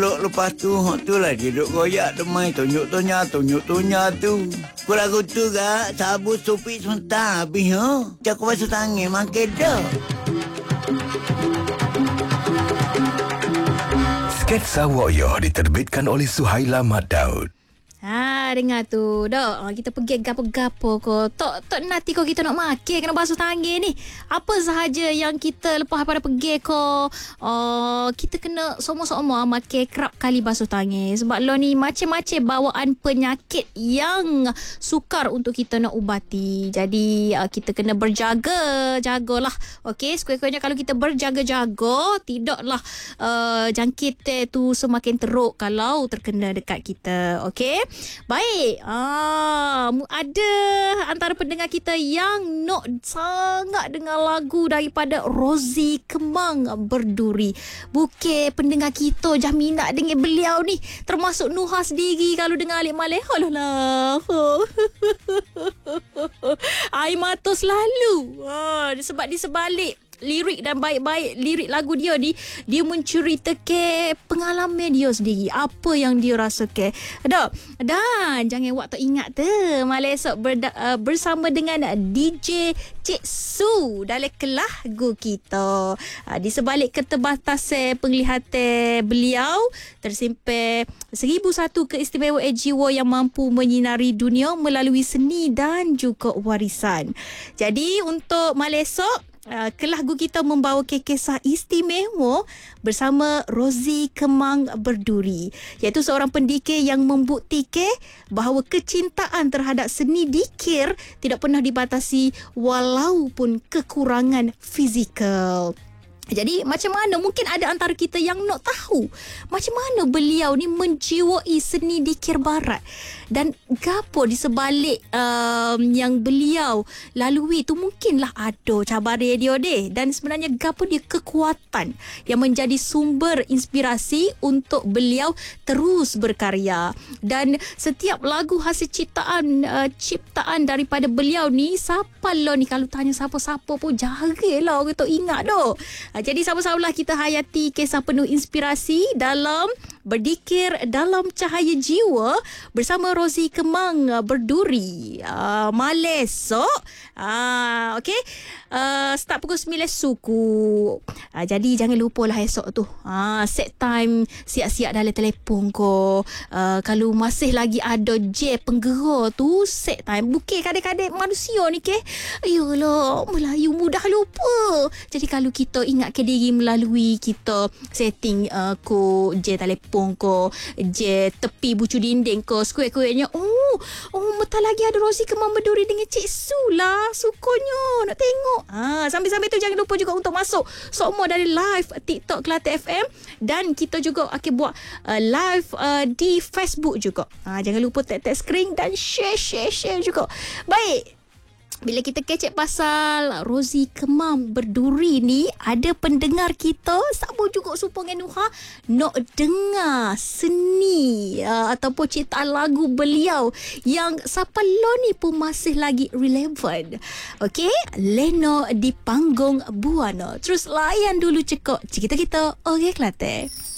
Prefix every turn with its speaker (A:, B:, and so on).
A: peluk lepas tu lah dia duk goyak demai tunjuk-tunjuk tu. Ku lagu tu gak sabut supik sebentar habis Cak aku basuh tangan makan dah.
B: Sketsa Warrior diterbitkan oleh Suhaila Mat Daud.
C: Dengar tu. Dok, kita pergi gapo-gapo ko. Tok nanti ko kita nak makan kena basuh tangan ni. Apa sahaja yang kita lepas pada pergi ko, kita kena semua-semua makan kerap kali basuh tangan. Sebab lo ni macam-macam bawaan penyakit yang sukar untuk kita nak ubati. Jadi kita kena jagalah. Okey, sekurang-kurangnya kalau kita berjaga-jaga, tidaklah jangkit tu semakin teruk kalau terkena dekat kita. Okey. Baik, ada antara pendengar kita yang nak sangat dengar lagu daripada Rozi Kemang Berduri. Bukan pendengar kita jah minat dengan beliau ni, termasuk Nuha sendiri kalau dengar Alik Maleh. Alah. Air mata selalu. Sebab di sebalik lirik dan baik-baik lirik lagu dia ni, dia menceritakan pengalaman dia sendiri, apa yang dia rasakan. Dan jangan waktu ingat tu malam esok bersama dengan DJ Cik Su dalam kelagu kita. Di sebalik keterbatasan penglihatan beliau, tersimpan 1001 keistimewaan jiwa yang mampu menyinari dunia melalui seni dan juga warisan. Jadi untuk malam esok, kelagu kita membawa kisah istimewa bersama Rozi Kemang Berduri, iaitu seorang pendikir yang membuktikan bahawa kecintaan terhadap seni dikir tidak pernah dibatasi walaupun kekurangan fizikal. Jadi macam mana mungkin ada antara kita yang nak tahu macam mana beliau ni menjiwai seni dikir barat dan gapo di sebalik yang beliau lalui tu, mungkinlah ada cabaran dia dan sebenarnya gapo dia kekuatan yang menjadi sumber inspirasi untuk beliau terus berkarya. Dan setiap lagu hasil ciptaan daripada beliau ni, siapa lo ni kalau tanya siapa-siapa pun jaranglah orang tu ingat doh. Jadi sama-samalah kita hayati kisah penuh inspirasi dalam Berdikir dalam Cahaya Jiwa bersama Rozi Kemang Berduri. Malesok. Okey. Start pukul 9 suku. Jadi jangan lupalah esok tu. Set time siap-siap dalam telefon ko. Kalau masih lagi ada je penggerak tu, set time. Bukan kadang-kadang manusia ni ke. Ayolah, Melayu mudah lupa. Jadi kalau kita ingatkan diri melalui kita setting ko je telefon ko, je tepi bucu dinding ko, sekuat-kuatnya bentar lagi ada Rozi Kemang Berduri dengan Cik Su lah, sukonya nak tengok. Sambil-sambil tu jangan lupa juga untuk masuk semua dari live TikTok Kelate FM, dan kita juga akan buat live di Facebook juga. Jangan lupa tap screen dan share juga. Baik, bila kita kecek pasal Rozi Kemang Berduri ni, ada pendengar kita sama juga supaya Nuha nak dengar seni ataupun ciptaan lagu beliau yang sampai lo ni pun masih lagi relevan. Okey, Leno di panggung Buana. Terus layan dulu cekok cerita kita. Okey, Kelate.